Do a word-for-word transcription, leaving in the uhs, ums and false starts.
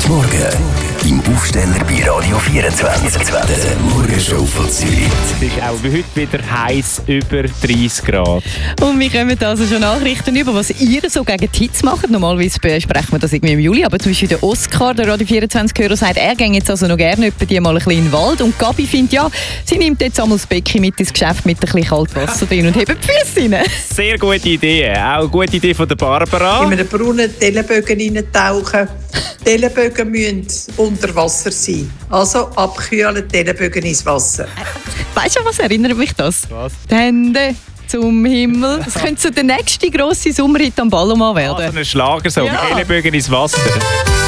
Morgen im Aufsteller bei Radio vierundzwanzig. Der Morgenshow von Zürich. Es ist auch wie heute wieder heiß, über dreißig Grad. Und wir kommen also schon Nachrichten über, was ihr so gegen die Hitze macht. Normalerweise besprechen wir das irgendwie im Juli, aber zum Beispiel der Oscar, der Radio vierundzwanzig-Hörer, sagt, er geht jetzt also noch gerne etwa die mal ein bisschen in den Wald. Und Gabi findet, ja, sie nimmt jetzt einmal das Becken mit ins Geschäft mit ein bisschen kaltem Wasser drin und hebt die Füße rein. Sehr gute Idee. Auch eine gute Idee von der Barbara. In einem brunnen Telebögen reintauchen. Telebögen müssen unter Wasser sein. Also abkühlen Telebögen ins Wasser. Weißt du, was erinnert mich das? Was? Die Hände zum Himmel. Das könnte so der nächste grosse Sommerhit am Ballomann werden. Ah, so ein Schlager, so Ja. Ellenbogen ins Wasser.